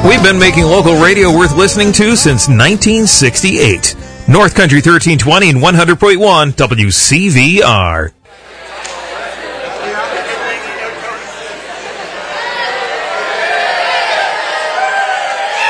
We've been making local radio worth listening to since 1968. North Country 1320 and 100.1 WCVR.